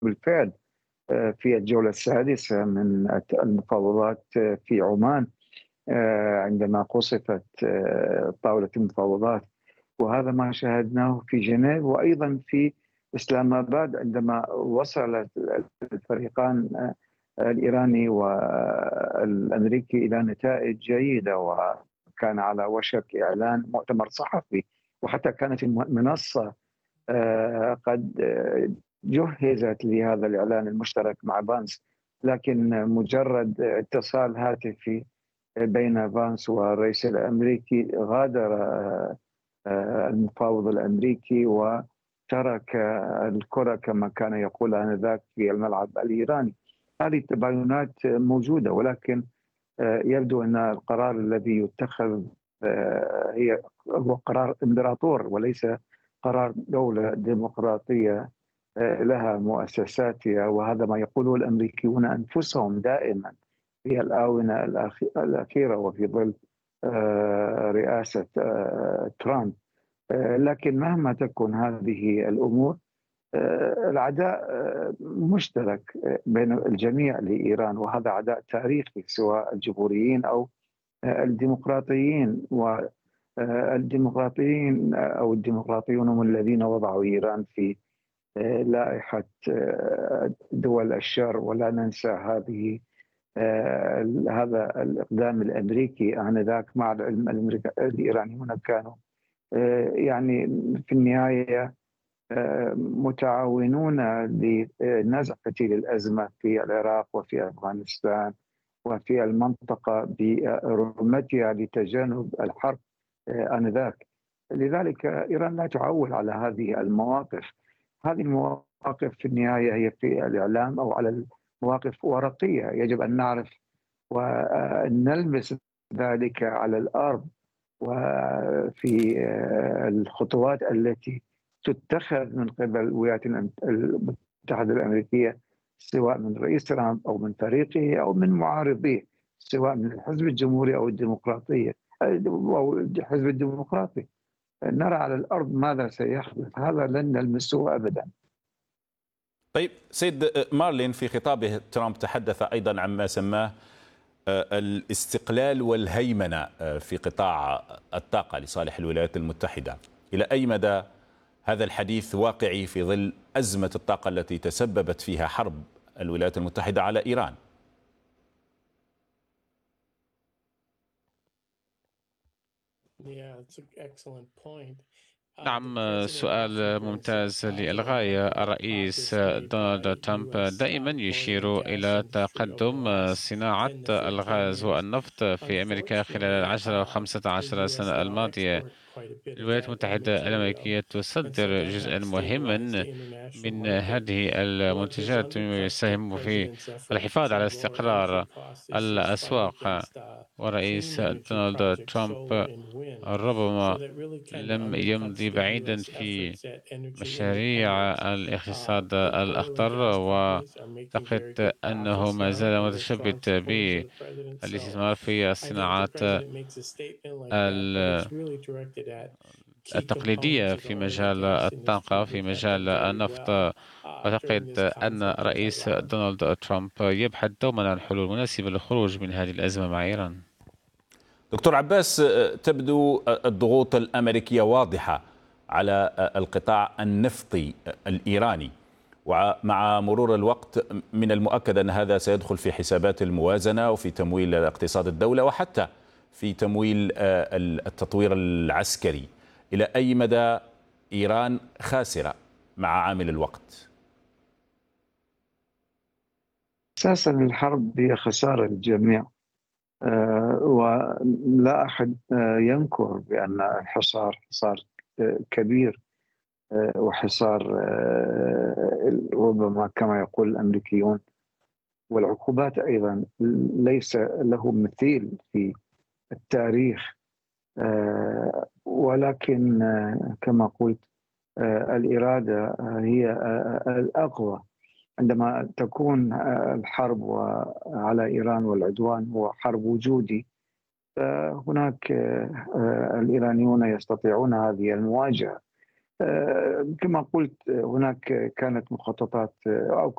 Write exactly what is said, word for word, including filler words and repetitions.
بالفعل في الجولة السادسة من المفاوضات في عمان عندما قصفت طاولة المفاوضات، وهذا ما شاهدناه في جنيف وأيضا في إسلام آباد عندما وصل الفريقان الإيراني والأمريكي إلى نتائج جيدة، وكان على وشك إعلان مؤتمر صحفي، وحتى كانت المنصة قد جهزت لهذا الإعلان المشترك مع فانس، لكن مجرد اتصال هاتفي بين فانس والرئيس الأمريكي غادر المفاوض الأمريكي وترك الكرة كما كان يقول آنذاك في الملعب الإيراني. هذه التباينات موجودة، ولكن يبدو أن القرار الذي يتخذ هي هو قرار إمبراطور وليس قرار دولة ديمقراطية لها مؤسساتها، وهذا ما يقوله الأمريكيون أنفسهم دائما في الآونة الأخيرة وفي ظل رئاسة ترامب. لكن مهما تكن هذه الأمور، العداء مشترك بين الجميع لإيران، وهذا عداء تاريخي سواء الجمهوريين أو الديمقراطيين، والديمقراطيين أو الديمقراطيون هم الذين وضعوا إيران في لائحة دول الشر. ولا ننسى هذه هذا الإقدام الأمريكي آنذاك مع الإيرانيون كانوا يعني في النهاية متعاونون لنزع فتيل الأزمة في العراق وفي أفغانستان وفي المنطقة برمتها لتجنب الحرب آنذاك. لذلك إيران لا تعول على هذه المواقف. هذه المواقف في النهاية هي في الإعلام أو على المواقف ورقية، يجب أن نعرف ونلمس ذلك على الأرض وفي الخطوات التي تتخذ من قبل الولايات المتحدة الأمريكية، سواء من رئيس ترامب أو من فريقه أو من معارضيه، سواء من الحزب الجمهوري أو الديمقراطية أو الحزب الديمقراطي. نرى على الأرض ماذا سيحدث، هذا لن نلمسه أبدا. طيب سيد مارلين، في خطابه ترامب تحدث أيضا عما سماه الاستقلال والهيمنة في قطاع الطاقة لصالح الولايات المتحدة. إلى أي مدى هذا الحديث واقعي في ظل أزمة الطاقة التي تسببت فيها حرب الولايات المتحدة على إيران؟ نعم، سؤال ممتاز للغاية. الرئيس دونالد ترامب دائما يشير إلى تقدم صناعة الغاز والنفط في أمريكا خلال العشرة أو خمسة عشر سنة الماضية. الولايات المتحدة الأمريكية تصدر جزءا مهما من هذه المنتجات يساهم في الحفاظ على استقرار الأسواق. والرئيس دونالد ترامب ربما لم يمضي بعيدا في مشاريع الاقتصاد الأخضر، وأعتقد أنه ما زال متشبث بالاستثمار في الصناعات التقليدية في مجال الطاقة، في مجال النفط. أعتقد أن الرئيس دونالد ترامب يبحث دوما عن حلول مناسبة للخروج من هذه الأزمة مع إيران. دكتور عباس، تبدو الضغوط الأمريكية واضحة على القطاع النفطي الإيراني، ومع مرور الوقت من المؤكد أن هذا سيدخل في حسابات الموازنة وفي تمويل اقتصاد الدولة وحتى في تمويل التطوير العسكري. إلى أي مدى إيران خاسرة مع عامل الوقت؟ أساسا الحرب هي خسارة للجميع، أه ولا أحد أه ينكر بأن الحصار حصار أه كبير، أه وحصار أه ربما كما يقول الأمريكيون، والعقوبات أيضا ليس له مثيل في التاريخ. أه ولكن أه كما قلت أه الإرادة هي أه الأقوى. عندما تكون الحرب على إيران والعدوان هو حرب وجودي، فهناك الإيرانيون يستطيعون هذه المواجهة. كما قلت هناك كانت مخططات أو